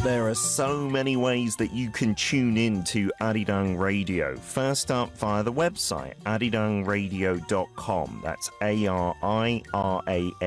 There are so many ways that you can tune in to Arirang Radio. First up, via the website, arirangradio.com. That's ARIRANG